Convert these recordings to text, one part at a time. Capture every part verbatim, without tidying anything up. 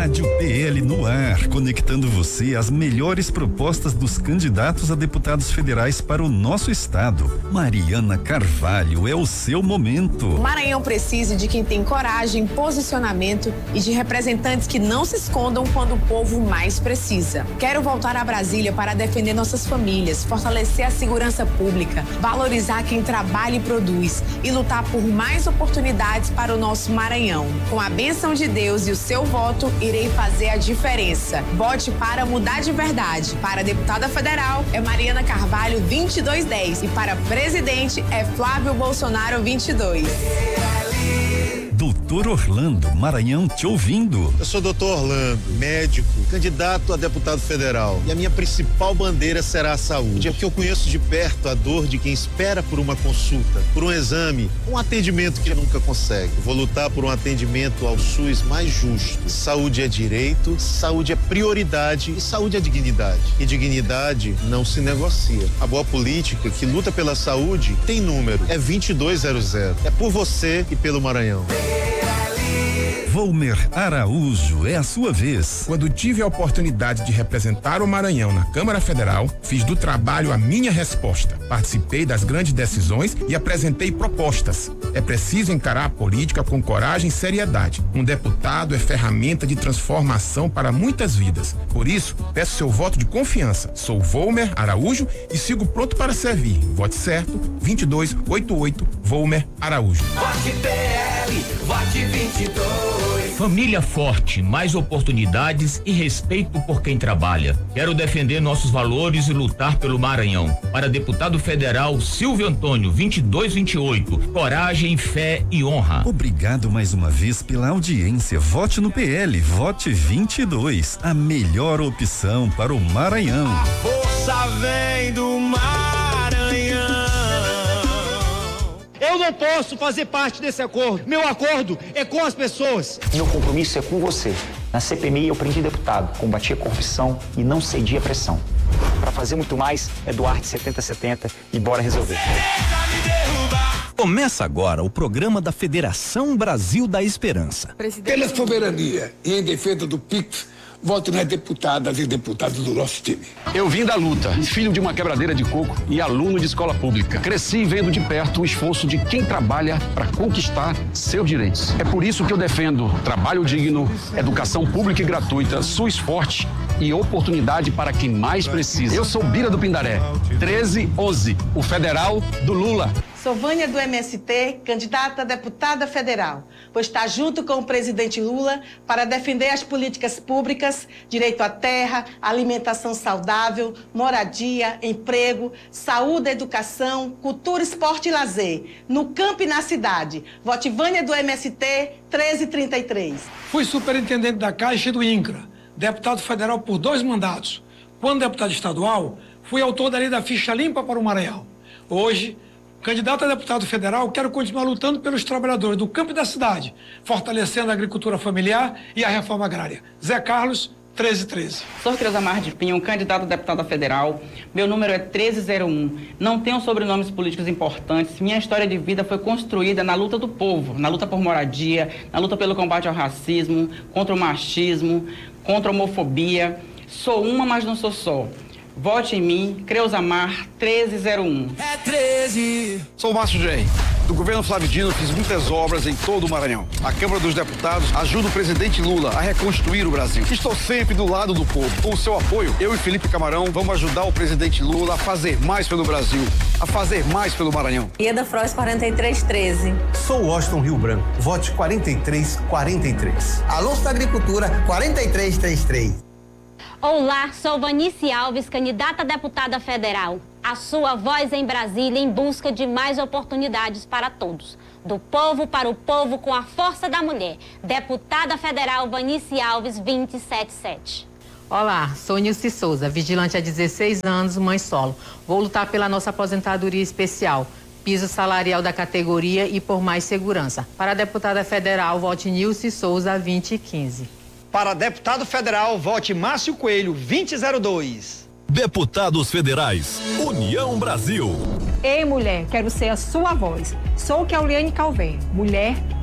Rádio P L no ar, conectando você às melhores propostas dos candidatos a deputados federais para o nosso estado. Mariana Carvalho, é o seu momento. O Maranhão precisa de quem tem coragem, posicionamento e de representantes que não se escondam quando o povo mais precisa. Quero voltar a Brasília para defender nossas famílias, fortalecer a segurança pública, valorizar quem trabalha e produz e lutar por mais oportunidades para o nosso Maranhão. Com a bênção de Deus e o seu voto, irei fazer a diferença. Vote para mudar de verdade. Para deputada federal é Mariana Carvalho vinte e dois dez e para presidente é Flávio Bolsonaro vinte e dois. Doutor Orlando, Maranhão te ouvindo. Eu sou doutor Orlando, médico, candidato a deputado federal. E a minha principal bandeira será a saúde. É porque eu conheço de perto a dor de quem espera por uma consulta, por um exame, um atendimento que nunca consegue. Eu vou lutar por um atendimento ao SUS mais justo. Saúde é direito, saúde é prioridade e saúde é dignidade. E dignidade não se negocia. A boa política que luta pela saúde tem número. É vinte e dois zero zero. É por você e pelo Maranhão. Volmer Araújo, é a sua vez. Quando tive a oportunidade de representar o Maranhão na Câmara Federal, fiz do trabalho a minha resposta. Participei das grandes decisões e apresentei propostas. É preciso encarar a política com coragem e seriedade. Um deputado é ferramenta de transformação para muitas vidas. Por isso, peço seu voto de confiança. Sou Volmer Araújo e sigo pronto para servir. Vote certo, vinte e dois oitenta e oito, Volmer Araújo. Vote P L, vote vinte e dois. Família forte, mais oportunidades e respeito por quem trabalha. Quero defender nossos valores e lutar pelo Maranhão. Para deputado federal Silvio Antônio, vinte e dois vinte e oito. Coragem, fé e honra. Obrigado mais uma vez pela audiência. Vote no P L, vote vinte e dois. A melhor opção para o Maranhão. A força vem do Maranhão. Eu não posso fazer parte desse acordo. Meu acordo é com as pessoas. Meu compromisso é com você. Na C P M I eu prendi deputado, combati a corrupção e não cedi à pressão. Para fazer muito mais, é Duarte setenta setenta e bora resolver. Começa agora o programa da Federação Brasil da Esperança. Pela soberania e em defesa do P I C, vote nas deputadas e deputados do nosso time. Eu vim da luta, filho de uma quebradeira de coco e aluno de escola pública. Cresci vendo de perto o esforço de quem trabalha para conquistar seus direitos. É por isso que eu defendo trabalho digno, educação pública e gratuita, SUS forte e oportunidade para quem mais precisa. Eu sou Bira do Pindaré, treze onze, o federal do Lula. Sou Vânia do M S T, candidata a deputada federal. Vou estar junto com o presidente Lula para defender as políticas públicas, direito à terra, alimentação saudável, moradia, emprego, saúde, educação, cultura, esporte e lazer, no campo e na cidade. Vote Vânia do M S T, treze trinta e três. Fui superintendente da Caixa e do INCRA, deputado federal por dois mandatos. Quando deputado estadual, fui autor da lei da ficha limpa para o Maranhão. Hoje, candidato a deputado federal, quero continuar lutando pelos trabalhadores do campo e da cidade, fortalecendo a agricultura familiar e a reforma agrária. Zé Carlos, treze treze. Sou Creusamar de Pinho, candidato a deputada federal. Meu número é treze zero um. Não tenho sobrenomes políticos importantes. Minha história de vida foi construída na luta do povo, na luta por moradia, na luta pelo combate ao racismo, contra o machismo, contra a homofobia. Sou uma, mas não sou só. Vote em mim, Creusamar, treze zero um. É treze. Sou o Márcio Gei. Do governo Flávio Dino, fiz muitas obras em todo o Maranhão. A Câmara dos Deputados ajuda o presidente Lula a reconstruir o Brasil. Estou sempre do lado do povo. Com o seu apoio, eu e Felipe Camarão vamos ajudar o presidente Lula a fazer mais pelo Brasil, a fazer mais pelo Maranhão. Ieda Frois, quarenta e três treze. Sou Washington Rio Branco. Vote quarenta e três quarenta e três. Alonso da Agricultura, quarenta e três trinta e três. Olá, sou Vanice Alves, candidata a deputada federal. A sua voz em Brasília em busca de mais oportunidades para todos. Do povo para o povo com a força da mulher. Deputada federal Vanice Alves, vinte e sete sete. Olá, sou Nilce Souza, vigilante há dezesseis anos, mãe solo. Vou lutar pela nossa aposentadoria especial, piso salarial da categoria e por mais segurança. Para a deputada federal, vote Nilce Souza, vinte e quinze. Para deputado federal, vote Márcio Coelho, vinte zero dois. Deputados Federais, União Brasil. Ei, mulher, quero ser a sua voz. Sou Keuliane Calvé, mulher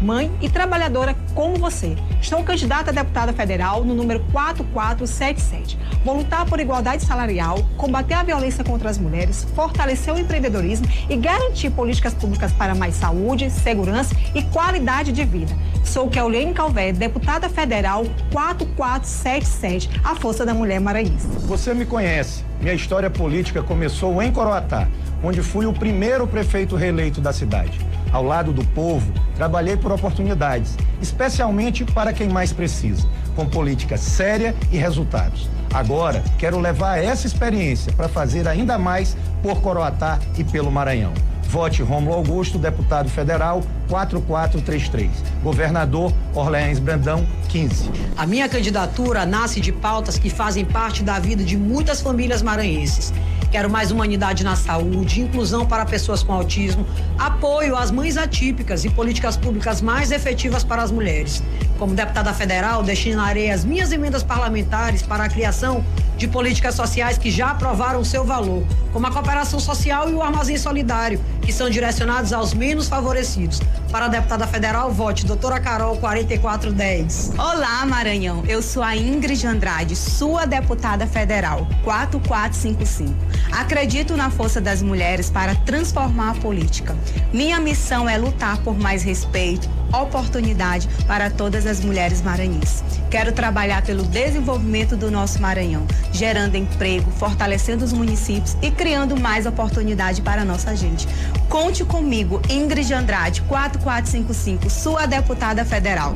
mãe e trabalhadora como você. Estou candidata a deputada federal no número quatro quatro sete sete. Vou lutar por igualdade salarial, combater a violência contra as mulheres, fortalecer o empreendedorismo e garantir políticas públicas para mais saúde, segurança e qualidade de vida. Sou Keulene Calvé, deputada federal quatro quatro sete sete, a força da mulher maranhense. Você me conhece. Minha história política começou em Coroatá, onde fui o primeiro prefeito reeleito da cidade. Ao lado do povo, trabalhei por oportunidades, especialmente para quem mais precisa, com política séria e resultados. Agora, quero levar essa experiência para fazer ainda mais por Coroatá e pelo Maranhão. Vote Rômulo Augusto, deputado federal, quatro quatro três três. Governador Orleans Brandão, quinze. A minha candidatura nasce de pautas que fazem parte da vida de muitas famílias maranhenses. Quero mais humanidade na saúde, inclusão para pessoas com autismo, apoio às mães atípicas e políticas públicas mais efetivas para as mulheres. Como deputada federal, destinarei as minhas emendas parlamentares para a criação de políticas sociais que já aprovaram seu valor, como a cooperação social e o armazém solidário, que são direcionados aos menos favorecidos. Para a deputada federal, vote doutora Carol quarenta e quatro dez. Olá, Maranhão. Eu sou a Ingrid Andrade, sua deputada federal, quatro quatro cinco cinco. Acredito na força das mulheres para transformar a política. Minha missão é lutar por mais respeito, oportunidade para todas as mulheres maranhenses. Quero trabalhar pelo desenvolvimento do nosso Maranhão, gerando emprego, fortalecendo os municípios e criando mais oportunidade para a nossa gente. Conte comigo, Ingrid Andrade, quatro quatro cinco cinco, sua deputada federal.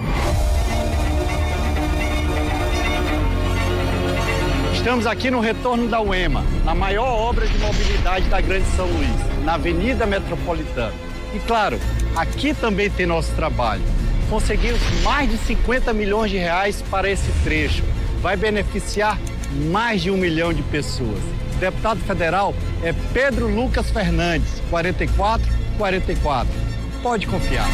Estamos aqui no retorno da UEMA, na maior obra de mobilidade da Grande São Luís, na Avenida Metropolitana. E claro, aqui também tem nosso trabalho. Conseguimos mais de cinquenta milhões de reais para esse trecho. Vai beneficiar mais de um milhão de pessoas. O deputado federal é Pedro Lucas Fernandes, quarenta e quatro quarenta e quatro. Pode confiar.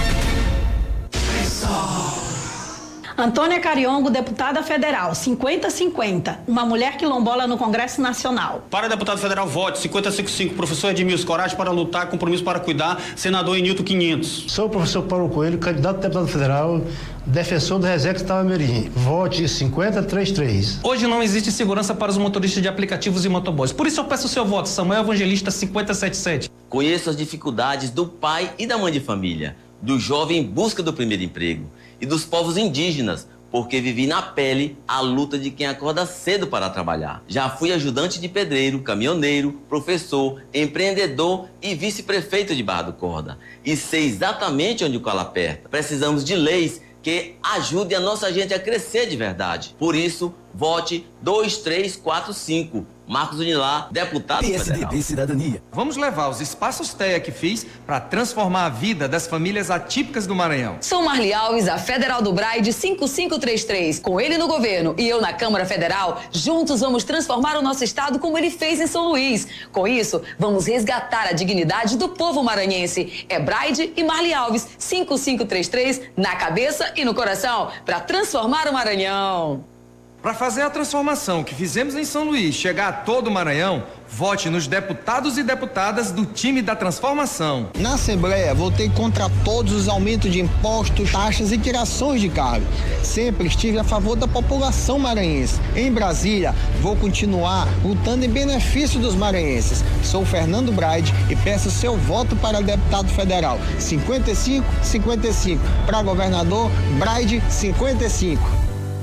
Antônia Cariongo, deputada federal, cinquenta cinquenta. Uma mulher quilombola no Congresso Nacional. Para deputado federal, vote cinquenta cinquenta e cinco. Professor Edmilson, coragem para lutar, compromisso para cuidar. Senador Enilton, quinhentos. Sou o professor Paulo Coelho, candidato a deputado federal, defensor do Resex Tauamirim. Vote cinquenta trinta e três. Hoje não existe segurança para os motoristas de aplicativos e motoboys. Por isso eu peço o seu voto, Samuel Evangelista, cinquenta setenta e sete. Conheço as dificuldades do pai e da mãe de família, do jovem em busca do primeiro emprego e dos povos indígenas, porque vivi na pele a luta de quem acorda cedo para trabalhar. Já fui ajudante de pedreiro, caminhoneiro, professor, empreendedor e vice-prefeito de Barra do Corda. E sei exatamente onde o calo aperta. Precisamos de leis que ajudem a nossa gente a crescer de verdade. Por isso, vote dois três quatro cinco. Marcos Unilar, deputado federal. P S D B Cidadania. Vamos levar os espaços T E A que fiz para transformar a vida das famílias atípicas do Maranhão. Sou Marli Alves, a federal do Braide cinco cinco três três. Com ele no governo e eu na Câmara Federal, juntos vamos transformar o nosso estado como ele fez em São Luís. Com isso, vamos resgatar a dignidade do povo maranhense. É Braide e Marli Alves, cinco cinco três três, na cabeça e no coração, para transformar o Maranhão. Para fazer a transformação que fizemos em São Luís chegar a todo o Maranhão, vote nos deputados e deputadas do time da transformação. Na Assembleia, votei contra todos os aumentos de impostos, taxas e tirações de cargos. Sempre estive a favor da população maranhense. Em Brasília, vou continuar lutando em benefício dos maranhenses. Sou Fernando Braide e peço seu voto para deputado federal. cinquenta e cinco cinquenta e cinco. Para governador, Braide cinquenta e cinco.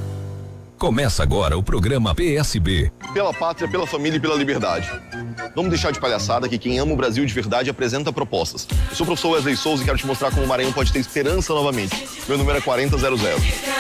Começa agora o programa P S B. Pela pátria, pela família e pela liberdade. Vamos deixar de palhaçada que quem ama o Brasil de verdade apresenta propostas. Eu sou o professor Wesley Souza e quero te mostrar como o Maranhão pode ter esperança novamente. Meu número é quarenta zero zero.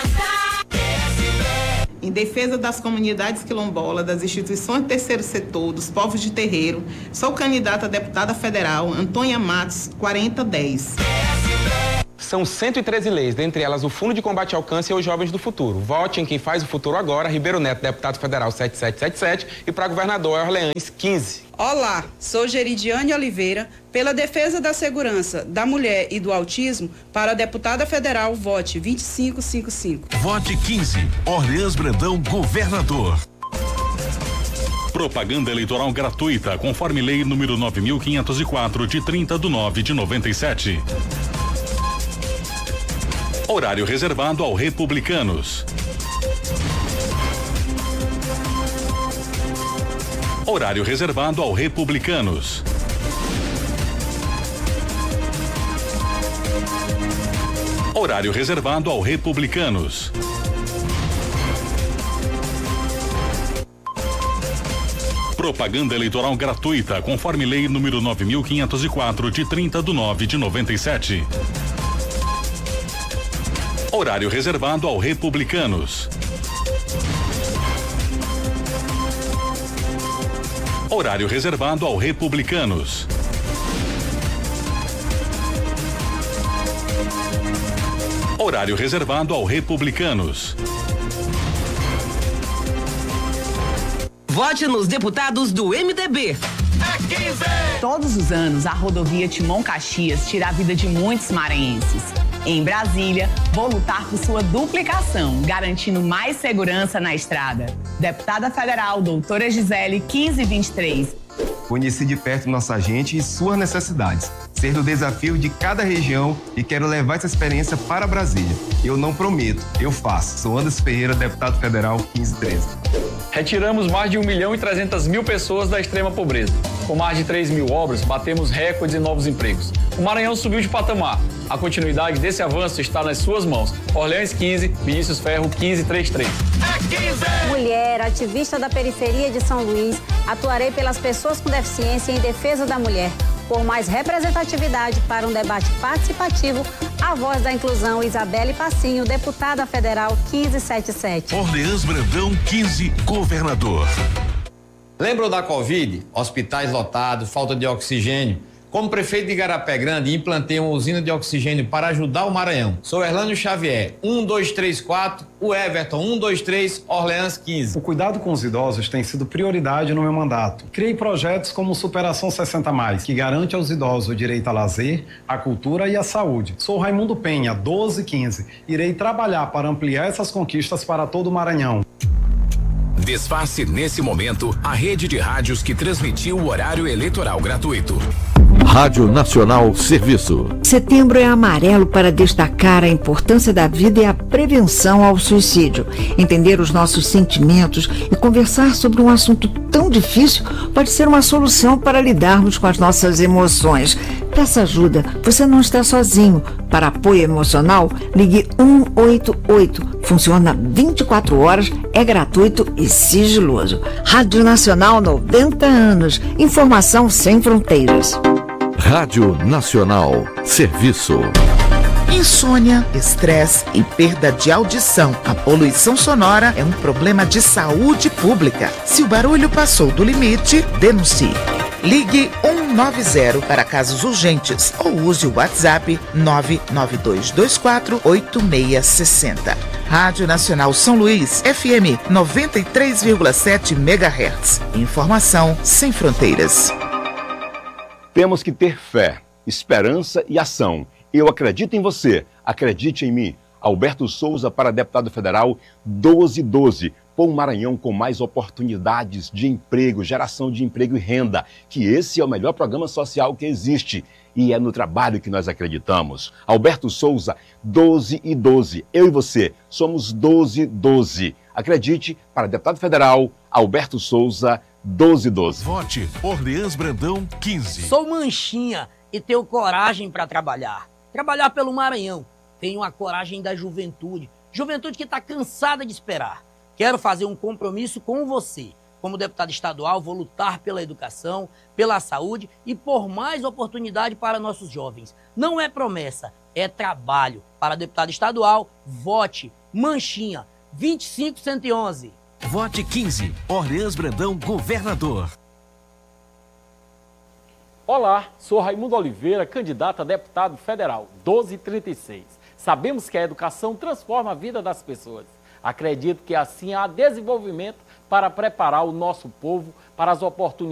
Em defesa das comunidades quilombolas, das instituições do terceiro setor, dos povos de terreiro, sou candidata a deputada federal, Antônia Matos, quarenta dez. São cento e treze leis, dentre elas o Fundo de Combate ao Câncer e os Jovens do Futuro. Vote em quem faz o futuro agora, Ribeiro Neto, deputado federal sete sete sete sete, e para governador Orleans quinze. Olá, sou Geridiane Oliveira, pela defesa da segurança da mulher e do autismo, para a deputada federal, vote vinte e cinco cinquenta e cinco. Vote quinze, Orleans Brandão, governador. Propaganda eleitoral gratuita, conforme lei número nove mil quinhentos e quatro, de trinta de nove de noventa e sete. Horário reservado ao Republicanos. Horário reservado ao Republicanos. Horário reservado ao Republicanos. Propaganda eleitoral gratuita, conforme lei número nove mil quinhentos e quatro, de trinta de nove de noventa e sete. Horário reservado ao Republicanos. Horário reservado ao Republicanos. Horário reservado ao Republicanos. Vote nos deputados do M D B. É quinze! Todos os anos, a rodovia Timon-Caxias tira a vida de muitos maranhenses. Em Brasília, vou lutar por sua duplicação, garantindo mais segurança na estrada. Deputada Federal, doutora Gisele, quinze vinte e três. Conheci de perto nossa gente e suas necessidades. Ser do desafio de cada região e quero levar essa experiência para Brasília. Eu não prometo, eu faço. Sou Anderson Ferreira, deputado federal quinze treze. Retiramos mais de um milhão e trezentas mil pessoas da extrema pobreza. Com mais de três mil obras, batemos recordes em novos empregos. O Maranhão subiu de patamar. A continuidade desse avanço está nas suas mãos. Orleans quinze, Vinícius Ferro quinze trinta e três. É quinze! Mulher, ativista da periferia de São Luís, atuarei pelas pessoas com deficiência em defesa da mulher. Por mais representatividade para um debate participativo, a voz da inclusão, Isabelle Passinho, deputada federal quinze setenta e sete. Orleans Brandão quinze, governador. Lembram da Covid? Hospitais lotados, falta de oxigênio. Como prefeito de Igarapé Grande, implantei uma usina de oxigênio para ajudar o Maranhão. Sou Erlânio Xavier, um dois três quatro, o Everton, um dois três, Orleans quinze. O cuidado com os idosos tem sido prioridade no meu mandato. Criei projetos como Superação sessenta mais, que garante aos idosos o direito a lazer, à cultura e à saúde. Sou Raimundo Penha, doze quinze. Irei trabalhar para ampliar essas conquistas para todo o Maranhão. Desface nesse momento a rede de rádios que transmitiu o horário eleitoral gratuito. Rádio Nacional Serviço. Setembro é amarelo para destacar a importância da vida e a prevenção ao suicídio. Entender os nossos sentimentos e conversar sobre um assunto tão difícil pode ser uma solução para lidarmos com as nossas emoções. Peça ajuda, você não está sozinho. Para apoio emocional, ligue um oito oito. Funciona vinte e quatro horas, é gratuito e sigiloso. Rádio Nacional, noventa anos. Informação sem fronteiras. Rádio Nacional Serviço. Insônia, estresse e perda de audição. A poluição sonora é um problema de saúde pública. Se o barulho passou do limite, denuncie. Ligue um nove zero para casos urgentes ou use o WhatsApp nove nove dois dois quatro oito seis seis zero. Rádio Nacional São Luís, F M noventa e três vírgula sete megahertz. Informação sem fronteiras. Temos que ter fé, esperança e ação. Eu acredito em você, acredite em mim. Alberto Souza para deputado federal doze doze. Por um Maranhão com mais oportunidades de emprego, geração de emprego e renda. Que esse é o melhor programa social que existe. E é no trabalho que nós acreditamos. Alberto Souza, doze e doze. Eu e você somos doze doze. Acredite, para deputado federal, Alberto Souza, doze doze. Vote Orleans Brandão quinze. Sou manchinha e tenho coragem para trabalhar. Trabalhar pelo Maranhão. Tenho a coragem da juventude. Juventude que está cansada de esperar. Quero fazer um compromisso com você. Como deputado estadual, vou lutar pela educação, pela saúde e por mais oportunidade para nossos jovens. Não é promessa, é trabalho. Para deputado estadual, vote Manchinha, vinte e cinco cento e onze. Vote quinze, Orleans Brandão, governador. Olá, sou Raimundo Oliveira, candidato a deputado federal, doze trinta e seis. Sabemos que a educação transforma a vida das pessoas. Acredito que assim há desenvolvimento para preparar o nosso povo para as oportunidades